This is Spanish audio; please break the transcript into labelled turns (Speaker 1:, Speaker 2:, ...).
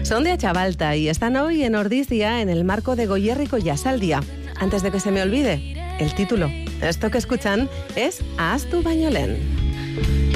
Speaker 1: Son de Achabalta y están hoy en Ordizia en el marco de Goierriko Jazzaldia. Antes de que se me olvide, el título. Esto que escuchan es Ahaztu baino lehen.